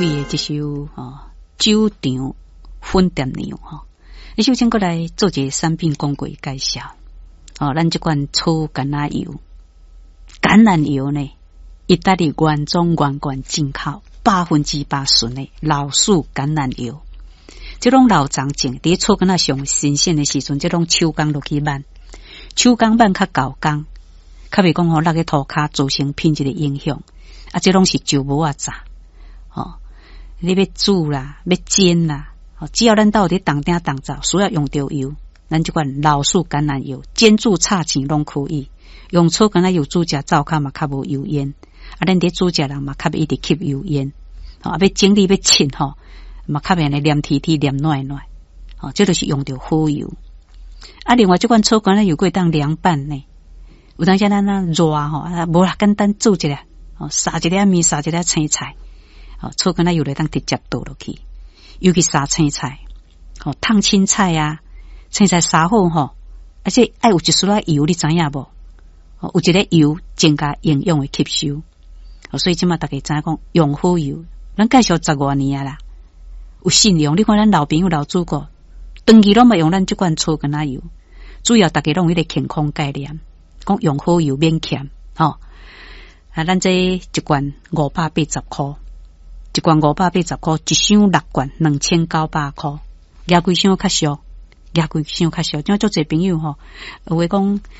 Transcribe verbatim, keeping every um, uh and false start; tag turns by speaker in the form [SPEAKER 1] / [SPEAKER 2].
[SPEAKER 1] 美的这首哦酒场粉店娘哈，你首先过来做一个产品广告介绍哦，咱这款粗橄榄油，橄榄油呢，意大利原装原罐进口，百分之八纯的老树橄榄油。这种老长种，伫粗橄榄上新鲜的时阵，这种手工落去慢，手工慢较高工，较袂讲吼那个涂骹造成品质的影响。啊，这拢是酒无啊炸，哦，你要煮啦，要煎啦，哦，只要咱到底当鼎当灶，需要用到油，咱这款老树橄榄油，煎煮炒钱拢可以。用粗橄榄油煮食灶骹嘛较无油烟，啊，咱伫煮食人嘛较袂一直吸油烟，啊，要整理要清吼。嘛，较袂安尼黏贴贴、黏软软，哦，这就是用到好油。啊，另外这款粗橄榄油可以当凉拌呢，有当时咱那热吼，啊，无啦，简单煮一下，哦，撒一粒面，撒一粒青菜，哦，粗橄榄油来当直接倒落去，尤其撒青菜，哦，烫青菜啊，青菜撒好吼，而且爱有一丝仔油，你知影无？哦，有一个油增加营养的吸收，哦，所以即马大家知影讲用好油，咱介绍十多年啊啦。有信用，你看咱老朋友老主顾，长期拢嘛用咱这款粗橄榄油，主要大家拢有迄个健康概念，讲用好油免欠，吼、哦。啊，咱这一罐五百八十块，一罐五百八十块，一箱六罐两千九百块，压几箱较俗，压几箱较俗，因为做侪朋友吼，有话讲